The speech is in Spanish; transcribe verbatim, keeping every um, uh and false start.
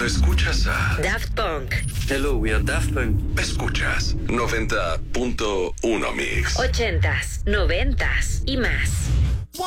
escuchas a Daft Punk. Hello, we are Daft Punk. Escuchas noventa punto uno Mix. Ochentas, noventas y más.